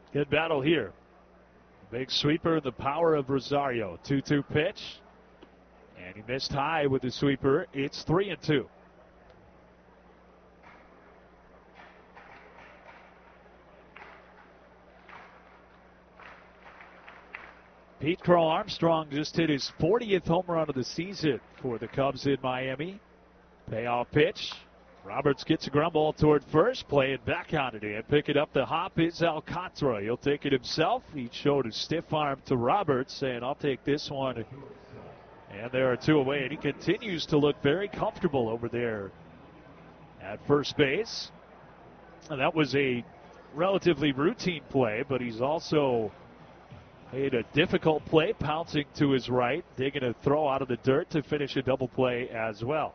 Good battle here. Big sweeper, the power of Rosario. 2-2 pitch. And he missed high with the sweeper. It's 3-2. Pete Crow Armstrong just hit his 40th home run of the season for the Cubs in Miami. Payoff pitch. Roberts gets a ground ball toward first, playing back on it and picking up the hop is Alcantara. He'll take it himself. He showed a stiff arm to Roberts, saying, I'll take this one. And there are two away, and he continues to look very comfortable over there at first base. And that was a relatively routine play, but he's also made a difficult play, pouncing to his right, digging a throw out of the dirt to finish a double play as well.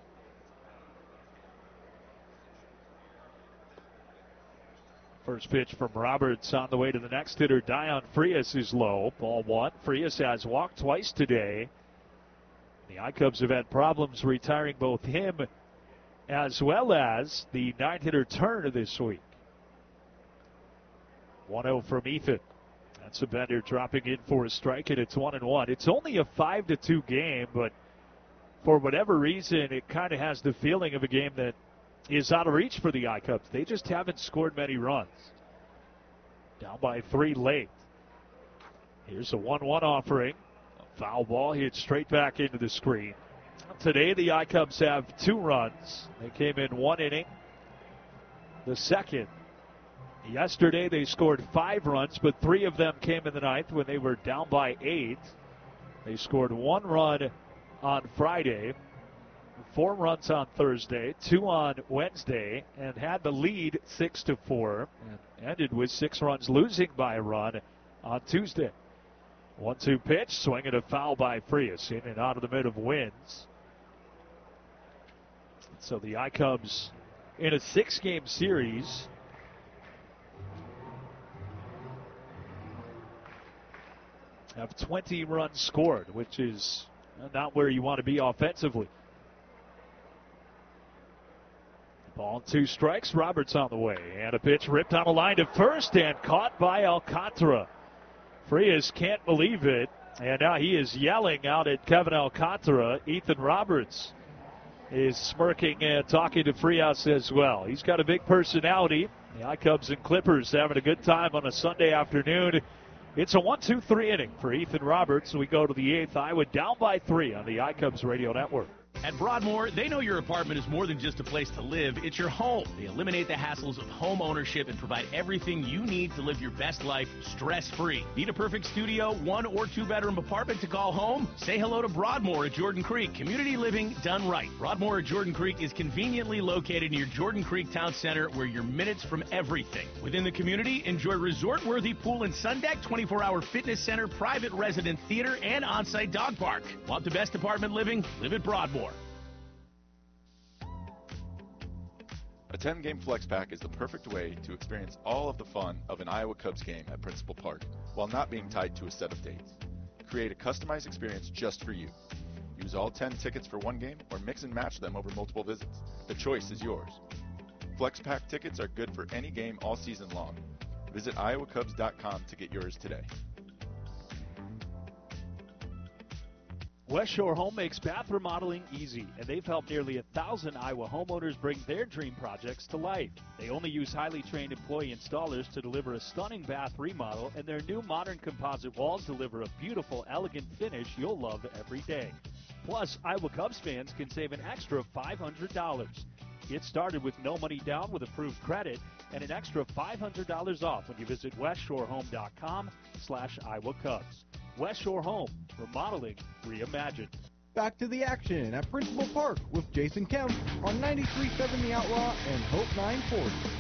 First pitch from Roberts on the way to the next hitter. Dion Frias is low. Ball one. Frias has walked twice today. The iCubs have had problems retiring both him as well as the 9-hitter Turner this week. 1-0 from Ethan. That's a Bender dropping in for a strike, and it's 1-1. It's only a 5-2 game, but for whatever reason, it kind of has the feeling of a game that is out of reach for the iCubs. They just haven't scored many runs. Down by 3 late. Here's a 1-1 offering. A foul ball hit straight back into the screen. Today the iCubs have 2 runs. They came in 1 inning. The second. Yesterday they scored 5 runs, but 3 of them came in the ninth when they were down by 8. They scored 1 run on Friday. 4 runs on Thursday, 2 on Wednesday, and had the lead 6-4, and ended with 6 runs, losing by a run on Tuesday. 1-2 pitch, swing and a foul by Frias, in and out of the mid of wins. So the iCubs in a 6-game series have 20 runs scored, which is not where you want to be offensively. Ball 2 strikes. Roberts on the way. And a pitch ripped on a line to first and caught by Alcantara. Frias can't believe it. And now he is yelling out at Kevin Alcantara. Ethan Roberts is smirking and talking to Frias as well. He's got a big personality. The iCubs and Clippers having a good time on a Sunday afternoon. It's a 1-2-3 inning for Ethan Roberts. We go to the 8th. Iowa down by 3 on the iCubs Radio Network. At Broadmoor, they know your apartment is more than just a place to live, it's your home. They eliminate the hassles of home ownership and provide everything you need to live your best life stress-free. Need a perfect studio, 1 or 2 bedroom apartment to call home? Say hello to Broadmoor at Jordan Creek. Community living done right. Broadmoor at Jordan Creek is conveniently located near Jordan Creek Town Center, where you're minutes from everything. Within the community, enjoy resort-worthy pool and sun deck, 24-hour fitness center, private resident theater, and on-site dog park. Want the best apartment living? Live at Broadmoor. A 10-game flex pack is the perfect way to experience all of the fun of an Iowa Cubs game at Principal Park while not being tied to a set of dates. Create a customized experience just for you. Use all 10 tickets for one game or mix and match them over multiple visits. The choice is yours. Flex pack tickets are good for any game all season long. Visit iowacubs.com to get yours today. West Shore Home makes bath remodeling easy, and they've helped nearly 1,000 Iowa homeowners bring their dream projects to life. They only use highly trained employee installers to deliver a stunning bath remodel, and their new modern composite walls deliver a beautiful, elegant finish you'll love every day. Plus, Iowa Cubs fans can save an extra $500. Get started with no money down with approved credit and an extra $500 off when you visit westshorehome.com/Iowa Cubs. West Shore Home, remodeling reimagined. Back to the action at Principal Park with Jason Kemp on 93.7 The Outlaw and Hope 940.